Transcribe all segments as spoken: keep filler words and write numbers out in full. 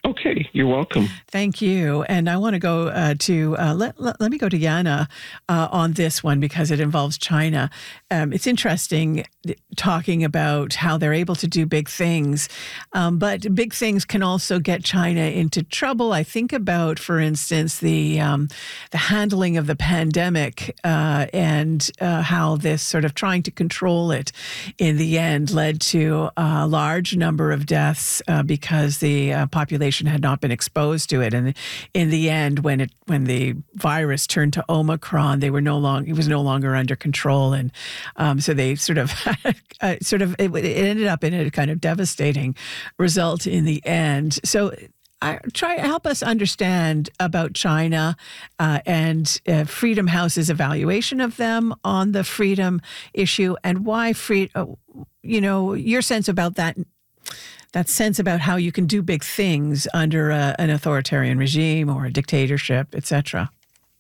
Okay, you're welcome. Thank you. And I want to go uh, to, uh, let, let, let me go to Yana uh, on this one because it involves China. Um, it's interesting talking about how they're able to do big things, um, but big things can also get China into trouble. I think about, for instance, the um, the handling of the pandemic uh, and uh, how this sort of trying to control it in the end led to a large number of deaths uh, because the uh, population had not been exposed to it. And in the end, when it when the virus turned to Omicron, they were no longer it was no longer under control, and um, so they sort of uh, sort of it, it ended up in a kind of devastating result in the end. So. I try to help us understand about China uh, and uh, Freedom House's evaluation of them on the freedom issue, and why free. Uh, you know, your sense about that. That sense about how you can do big things under a, an authoritarian regime or a dictatorship, et cetera.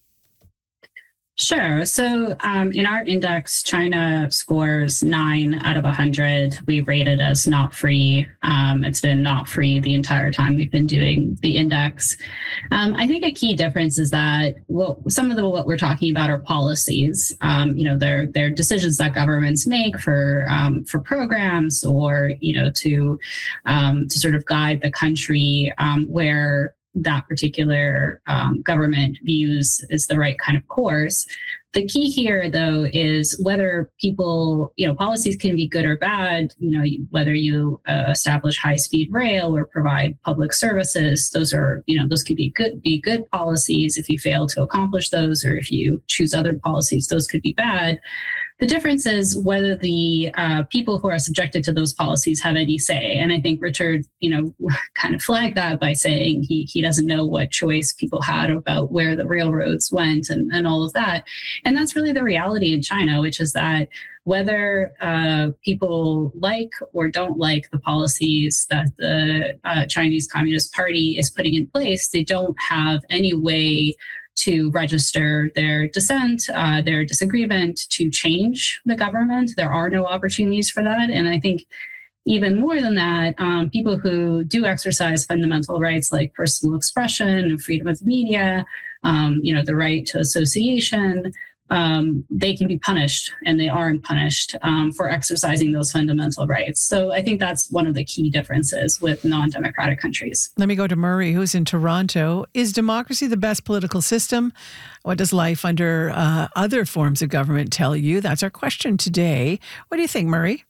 Sure. So um, in our index, China scores nine out of one hundred. We rate it as not free. Um, it's been not free the entire time we've been doing the index. Um, I think a key difference is that well, some of the what we're talking about are policies. Um, you know, they're, they're decisions that governments make for um, for programs or, you know, to um, to sort of guide the country um, where that particular um, government views is the right kind of course. The key here, though, is whether people, you know, policies can be good or bad, you know, whether you uh, establish high-speed rail or provide public services, those are, you know, those could be good, be good policies. If you fail to accomplish those, or if you choose other policies, those could be bad. The difference is whether the uh, people who are subjected to those policies have any say. And I think Richard, you know, kind of flagged that by saying he he doesn't know what choice people had about where the railroads went and, and all of that. And that's really the reality in China, which is that whether uh, people like or don't like the policies that the uh, Chinese Communist Party is putting in place, they don't have any way to register their dissent, uh, their disagreement, to change the government. There are no opportunities for that. And I think even more than that, um, people who do exercise fundamental rights like personal expression, freedom of the media, um, you know, the right to association, um, they can be punished, and they aren't punished um, for exercising those fundamental rights. So I think that's one of the key differences with non-democratic countries. Let me go to Murray, who's in Toronto. Is democracy the best political system? What does life under uh, other forms of government tell you? That's our question today. What do you think, Murray?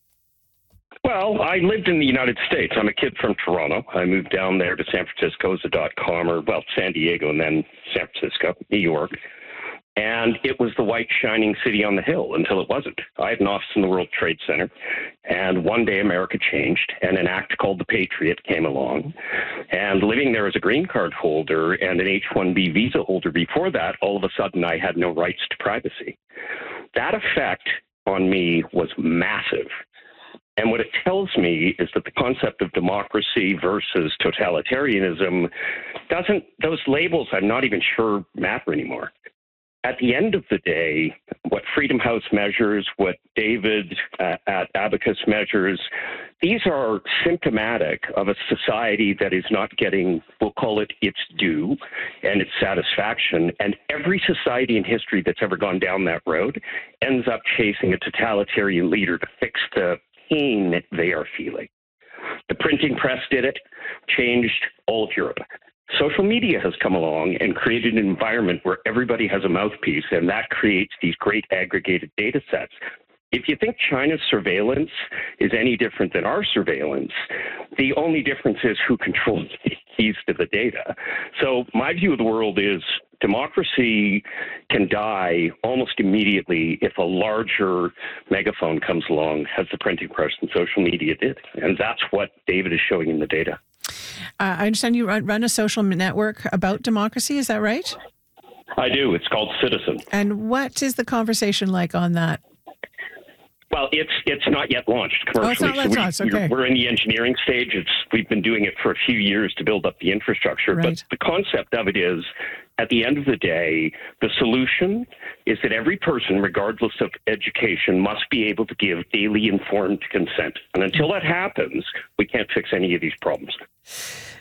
Well, I lived in the United States. I'm a kid from Toronto. I moved down there to San Francisco as a dot-comer, well, San Diego and then San Francisco, New York. And it was the white shining city on the hill until it wasn't. I had an office in the World Trade Center, and one day America changed, and an act called the Patriot came along. And living there as a green card holder and an H one B visa holder before that, all of a sudden I had no rights to privacy. That effect on me was massive. And what it tells me is that the concept of democracy versus totalitarianism doesn't, those labels I'm not even sure matter anymore. At the end of the day, what Freedom House measures, what David uh, at Abacus measures, these are symptomatic of a society that is not getting, we'll call it its due and its satisfaction. And every society in history that's ever gone down that road ends up chasing a totalitarian leader to fix the pain they are feeling. The printing press did it, changed all of Europe. Social media has come along and created an environment where everybody has a mouthpiece, and that creates these great aggregated data sets. If you think China's surveillance is any different than our surveillance, the only difference is who controls the keys to the data. So my view of the world is democracy can die almost immediately if a larger megaphone comes along, as the printing press and social media did. And that's what David is showing in the data. Uh, I understand you run, run a social network about democracy. Is that right? I do. It's called Citizen. And what is the conversation like on that? Well, it's it's not yet launched commercially. Oh, it's not so we, okay. We're in the engineering stage. It's we've been doing it for a few years to build up the infrastructure. Right. But the concept of it is, at the end of the day, the solution is that every person, regardless of education, must be able to give daily informed consent. And until that happens, we can't fix any of these problems.